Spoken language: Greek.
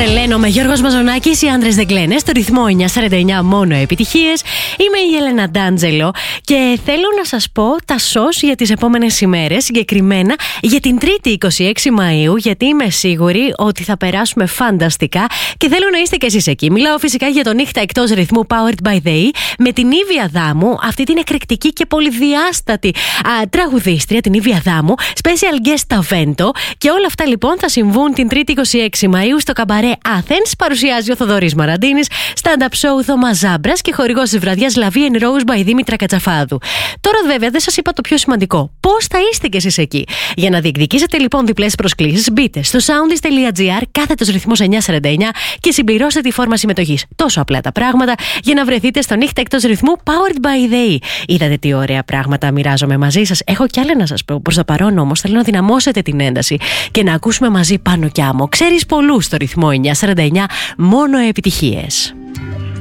Τρελαίνομαι, Γιώργος Μαζονάκης, οι άντρες δεν κλαίνε. Στο ρυθμό 949 μόνο επιτυχίες. Είμαι η Έλενα Ντάντζελο και θέλω να σας πω τα σως για τις επόμενες ημέρες, συγκεκριμένα για την Τρίτη 26 Μαΐου, γιατί είμαι σίγουρη ότι θα περάσουμε φανταστικά και θέλω να είστε κι εσείς εκεί. Μιλάω φυσικά για το νύχτα εκτός ρυθμού Powered by the E με την Ήβη Αδάμου, αυτή την εκρηκτική και πολυδιάστατη τραγουδίστρια, την Ήβη Αδάμου, special guest Tavento, και όλα αυτά λοιπόν θα συμβούν την Τρίτη 26 Μαΐου στο Καμπαρέ Athens. Παρουσιάζει ο Θοδωρής Μαραντίνης, stand-up show Θωμάς Ζάμπρας και χορηγός της βραδιάς La Vie and Rose by Δήμητρα Κατσαφάδου. Τώρα βέβαια δεν σας είπα το πιο σημαντικό. Πώς θα είστε κι εσείς εκεί? Για να διεκδικήσετε λοιπόν διπλές προσκλήσεις, μπείτε στο soundis.gr κάθετος ρυθμός 949 και συμπληρώστε τη φόρμα συμμετοχής. Τόσο απλά τα πράγματα για να βρεθείτε στο νύχτα εκτός ρυθμού Powered by the E. Είδατε τι ωραία πράγματα μοιράζομαι μαζί σας? Έχω κι άλλα να σας πω. Προς το παρόν όμως θέλω να δυναμώσετε την ένταση και να ακούσουμε μαζί Πάνω κι Άμμο. Ξέρεις πολλούς στο ρυθμό 949, μόνο επιτυχίες.